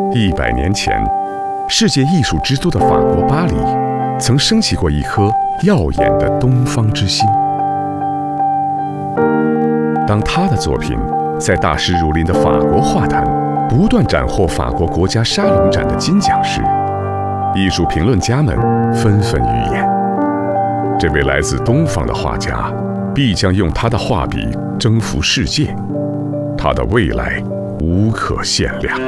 100年前，世界艺术之都的法国巴黎，曾升起过一颗耀眼的东方之星。当他的作品在大师如林的法国画坛不断斩获法国国家沙龙展的金奖时，艺术评论家们纷纷预言，这位来自东方的画家必将用他的画笔征服世界，他的未来无可限量。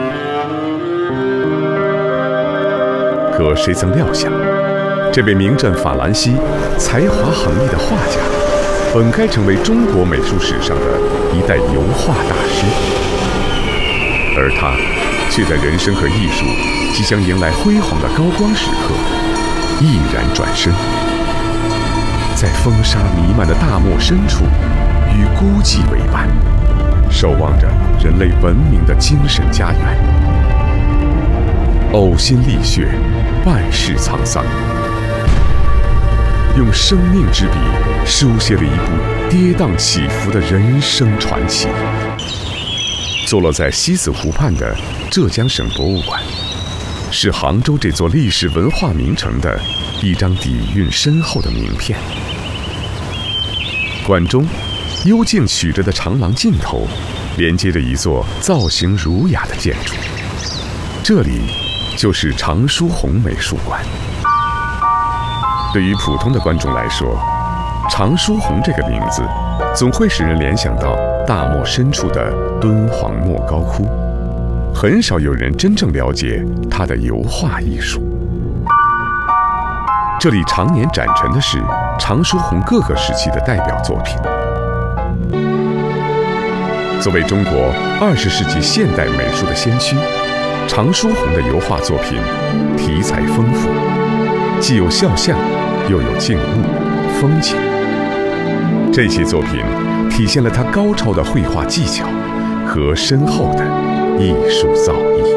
可谁曾料想，这位名震法兰西、才华横溢的画家，本该成为中国美术史上的一代油画大师，而他却在人生和艺术即将迎来辉煌的高光时刻，毅然转身，在风沙弥漫的大漠深处，与孤寂为伴，守望着人类文明的精神家园。呕心沥血，万世沧桑，用生命之笔书写了一部跌宕起伏的人生传奇。坐落在西子湖畔的浙江省博物馆，是杭州这座历史文化名城的一张底蕴深厚的名片。馆中幽静曲折的长廊尽头，连接着一座造型儒雅的建筑，这里就是常书鸿美术馆。对于普通的观众来说，常书鸿这个名字总会使人联想到大漠深处的敦煌莫高窟，很少有人真正了解他的油画艺术。这里常年展陈的是常书鸿各个时期的代表作品。作为中国20世纪现代美术的先驱，常书鸿的油画作品题材丰富，既有肖像，又有静物、风景。这些作品体现了他高超的绘画技巧和深厚的艺术造诣。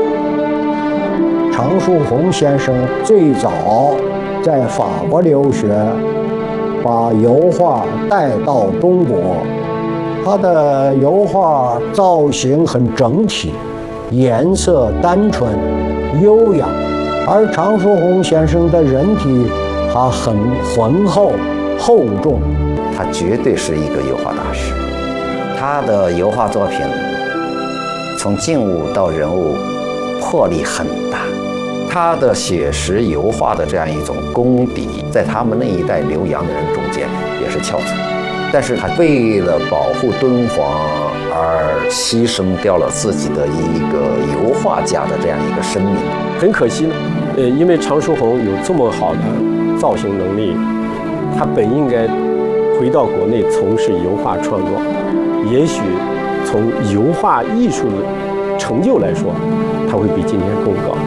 常书鸿先生最早在法国留学，把油画带到中国。他的油画造型很整体，颜色单纯优雅，而常书鸿先生的人体他很浑厚厚重， 他绝对是一个油画大师。他的油画作品从静物到人物魄力很大，他的写实油画的这样一种功底，在他们那一代留洋的人中间也是翘楚。但是他为了保护敦煌而牺牲掉了自己的一个油画家的这样一个生命。 很可惜呢，因为常书鸿有这么好的造型能力，他本应该回到国内从事油画创作，也许从油画艺术的成就来说，他会比今天更高。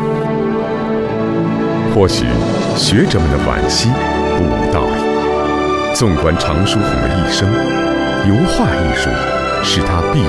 或许学者们的惋惜不无道理。纵观常书鸿的一生，油画艺术是他毕